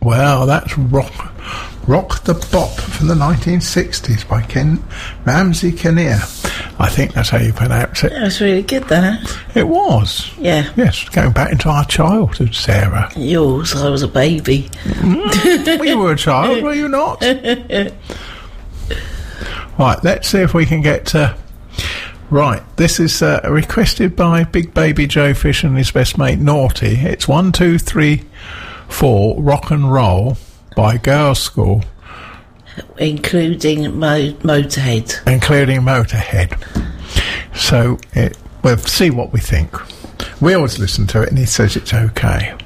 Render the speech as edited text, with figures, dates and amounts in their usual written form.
Well, that's Rock the Bop from the 1960s by Ramsey Kinnear. I think that's how you pronounce it. That was really good, that. It was. Yeah. Yes, going back into our childhood, Sarah. Yours, I was a baby. Well, you were a child, were you not? Right, let's see if we can get... right, this is requested by Big Baby Joe Fish and his best mate Naughty. It's 1, 2, 3, 4, Rock and Roll by Girls' School. Including Motorhead. Including Motorhead. So we'll see what we think. We always listen to it and he says it's okay.